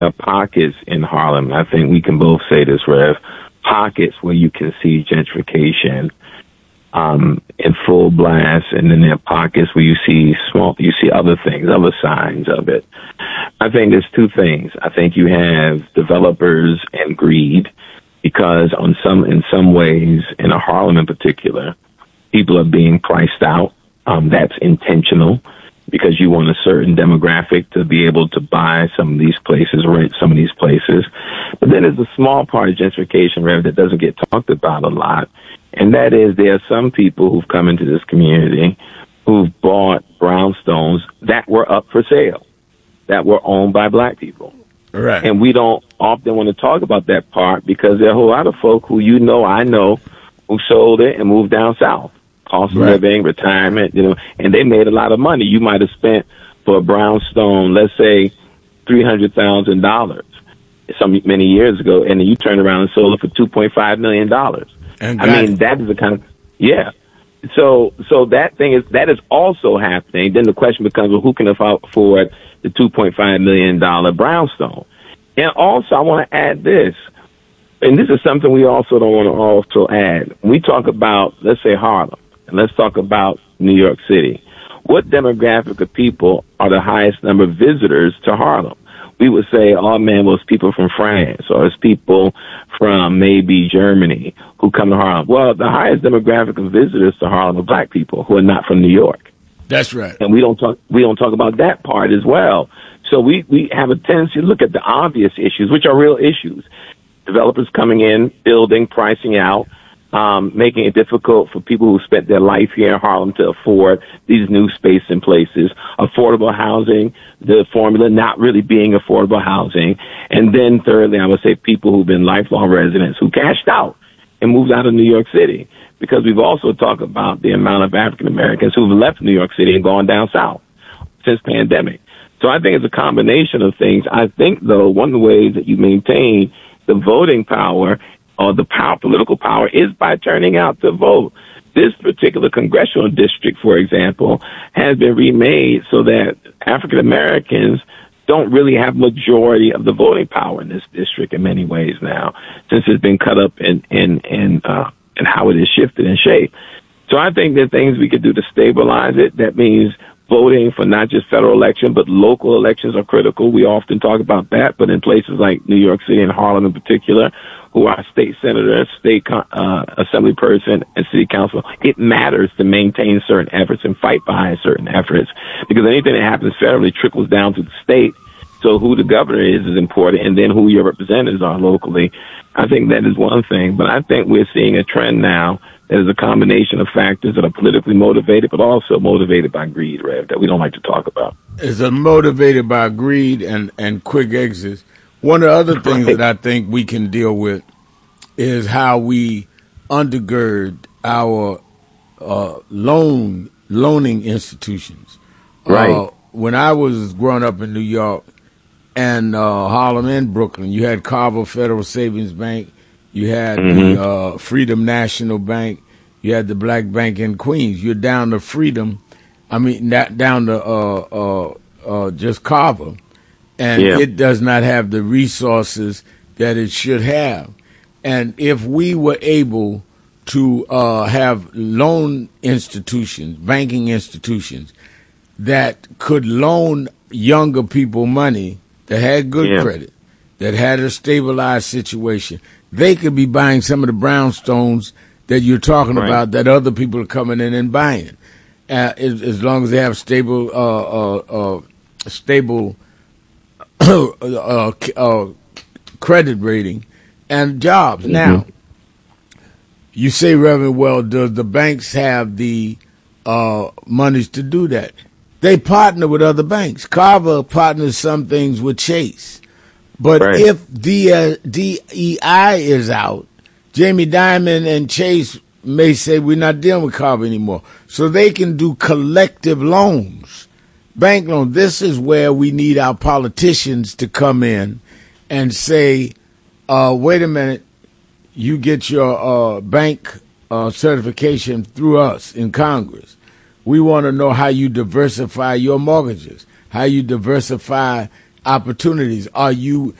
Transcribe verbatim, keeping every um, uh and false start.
are pockets in Harlem. I think we can both say this, Rev. Pockets where you can see gentrification um, in full blast, and then there are pockets where you see small, you see other things, other signs of it. I think there's two things. I think you have developers and greed, because on some, in some ways, in Harlem in particular, people are being priced out. Um, that's intentional, because you want a certain demographic to be able to buy some of these places, rent some of these places. But then there's a small part of gentrification, Rev, that doesn't get talked about a lot. And that is, there are some people who've come into this community who've bought brownstones that were up for sale, that were owned by black people. Right. And we don't often want to talk about that part, because there are a whole lot of folk who, you know, I know, who sold it and moved down south. Cost of right. living, retirement, you know, and they made a lot of money. You might have spent for a brownstone, let's say, three hundred thousand dollars some many years ago, and then you turned around and sold it for two point five million dollars. I mean, it. that is the kind of, yeah. So, so that thing is, that is also happening. Then the question becomes, well, who can afford the two point five million dollars brownstone? And also, I want to add this, and this is something we also don't want to also add. When we talk about, let's say, Harlem, and let's talk about New York City. What demographic of people are the highest number of visitors to Harlem? We would say, oh, man, well, it's people from France, or it's people from maybe Germany who come to Harlem. Well, the highest demographic of visitors to Harlem are black people who are not from New York. That's right. And we don't talk, we don't talk about that part as well. So we, we have a tendency to look at the obvious issues, which are real issues. Developers coming in, building, pricing out, Um, making it difficult for people who spent their life here in Harlem to afford these new space and places, affordable housing, the formula not really being affordable housing. And then thirdly, I would say people who've been lifelong residents who cashed out and moved out of New York City, because we've also talked about the amount of African Americans who've left New York City and gone down south since pandemic. So I think it's a combination of things. I think, though, one of the ways that you maintain the voting power or the power, political power, is by turning out to vote. This particular congressional district, for example, has been remade so that African Americans don't really have majority of the voting power in this district in many ways now, since it's been cut up in in in, uh, in how it is shifted and shaped. So I think there are things we could do to stabilize it. That means voting for not just federal election, but local elections are critical. We often talk about that, but in places like New York City and Harlem in particular, who are state senators, state uh, assembly person, and city council, it matters to maintain certain efforts and fight behind certain efforts, because anything that happens federally trickles down to the state. So who the governor is is important, and then who your representatives are locally. I think that is one thing, but I think we're seeing a trend now that is a combination of factors that are politically motivated, but also motivated by greed, Rev, that we don't like to talk about. It's a motivated by greed and, and quick exits. One of the other things Right. that I think we can deal with is how we undergird our uh, loan loaning institutions. Right. Uh, when I was growing up in New York and uh, Harlem and Brooklyn, you had Carver Federal Savings Bank, you had Mm-hmm. the uh, Freedom National Bank, you had the Black Bank in Queens. You're down to Freedom, I mean, not down to uh, uh, uh, just Carver, and Yeah. it does not have the resources that it should have. And if we were able to uh, have loan institutions, banking institutions, that could loan younger people money that had good Yeah. credit, that had a stabilized situation, they could be buying some of the brownstones that you're talking Right. about that other people are coming in and buying, uh, as, as long as they have stable, uh, uh, uh, stable uh, uh, credit rating and jobs. Mm-hmm. Now, you say, Reverend, well, does the banks have the uh, monies to do that? They partner with other banks. Carver partners some things with Chase. But Right. if D, uh, D E I is out, Jamie Dimon and Chase may say we're not dealing with Carver anymore. So they can do collective loans, bank loans. This is where we need our politicians to come in and say, uh, wait a minute, you get your uh, bank uh, certification through us in Congress. We want to know how you diversify your mortgages, how you diversify opportunities. Are you